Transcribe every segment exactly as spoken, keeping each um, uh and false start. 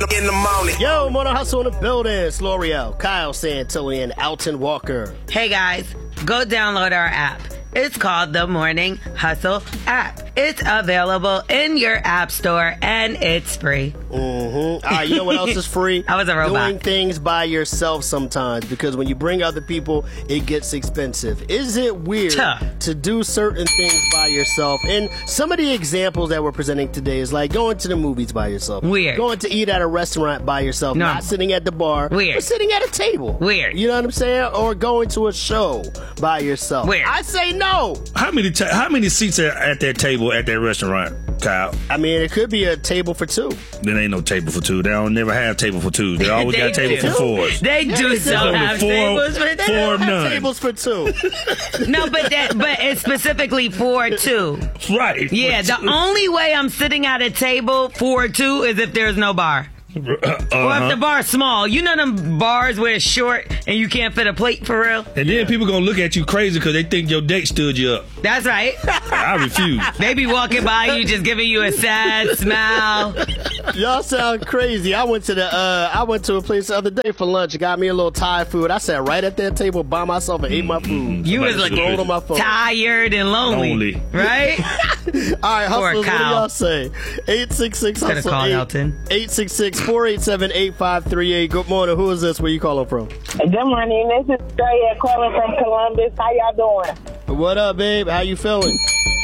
In the morning. Yo, Morning Hustle in the building. It's L'Oreal, Kyle Santillan, Alton Walker. Hey guys, go download our app. It's called the Morning Hustle app. It's available in your app store and it's free. Mm-hmm. All right, you know what else is free? I was a robot. Doing things by yourself sometimes, because when you bring other people, it gets expensive. Is it weird Tuh. to do certain things by yourself? And some of the examples that we're presenting today is like going to the movies by yourself. Weird. Going to eat at a restaurant by yourself. No. Not sitting at the bar. Weird. But sitting at a table. Weird. You know what I'm saying? Or going to a show by yourself. Weird. I say no. How many ta- how many seats are at that table at that restaurant, Kyle? I mean, it could be a table for two. There ain't no table for two. They don't never have table for two. They always They got table do. for fours. They do they so do. have Four- tables for They four don't have none. tables for two. No, but that but it's specifically for two. Right. Yeah, the only way I'm sitting at a table for two is if there's no bar. Uh-huh. Or if the bar's small. You know them bars where it's short and you can't fit a plate for real? And then people gonna look at you crazy because they think your date stood you up. That's right. I refuse. They be walking by you just giving you a sad smile. Y'all sound crazy. I went to the uh, I went to a place the other day for lunch. Got me a little Thai food. I sat right at that table by myself and ate my food. You was Somebody like Rolled on my phone. tired and lonely. Lonely. Right? All right, hustlers, what do Kyle. y'all say? eight six six Could've hustle called eight- Elton. eight six six, four eight seven, eight five three eight. Good morning. Who is this? Where you calling from? Good morning. This is Drea calling from Columbus. How y'all doing? What up, babe? How you feeling?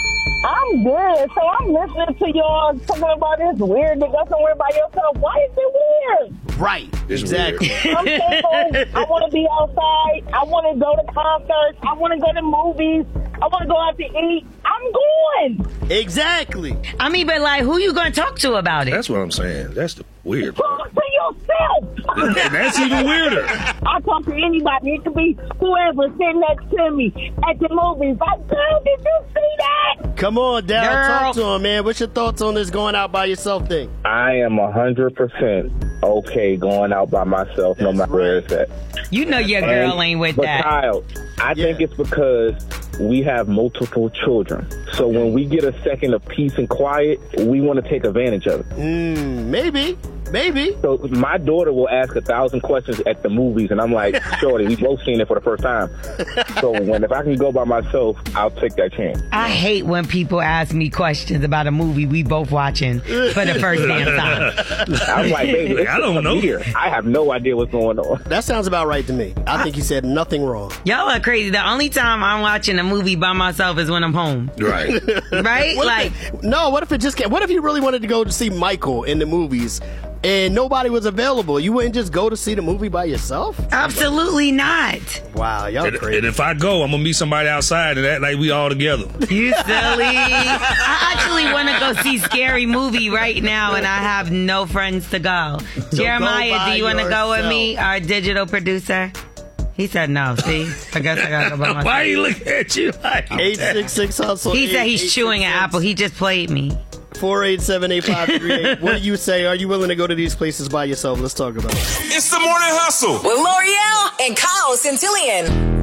I'm good. So I'm listening to y'all talking about this weird to go somewhere by yourself. Why is it weird? Right. It's exactly. I'm single. I want to be outside. I want to go to concerts. I want to go to movies. I want to go out to eat. I'm going. Exactly. I mean, but like, who you gonna talk to about it? That's what I'm saying. That's the weird part. Talk to yourself. And that's even weirder. I talk to anybody. It could be whoever sitting next to me at the movies. Like, girl, did you see that? Come on, Dad. Girl. Talk to him, man. What's your thoughts on this going out by yourself thing? I am one hundred percent okay going out by myself, no matter where it's at. You know your girl And- ain't with but that. Kyle, I think Yeah. it's because we have multiple children. So when we get a second of peace and quiet, we want to take advantage of it. Mm, maybe. Maybe. So my daughter will ask a thousand questions at the movies, and I'm like, shorty, we both seen it for the first time. So when if I can go by myself, I'll take that chance. I hate when people ask me questions about a movie we both watching for the first damn time. I'm like, baby, I don't know. Here. I have no idea what's going on. That sounds about right to me. I think he said nothing wrong. Y'all are crazy. The only time I'm watching a movie by myself is when I'm home. Right. Right? What Like, if it, no, what if it just came? What if you really wanted to go to see Michael in the movies and nobody was available? You wouldn't just go to see the movie by yourself? absolutely not. Wow, y'all And, crazy. and if I go, I'm gonna meet somebody outside and act like we all together. You silly. I actually want to go see Scary Movie right now, and I have no friends to go. Jeremiah, by do you want to go with yourself. me, our digital producer? He said no. See? I guess I got to go by myself. Why he looking at you like eight that? six six hustle. He said he's chewing an apple. He just played me. four eight seven, eight five three eight. What do you say? Are you willing to go to these places by yourself? Let's talk about it. It's the morning hustle. With L'Oreal and Kyle Santillan.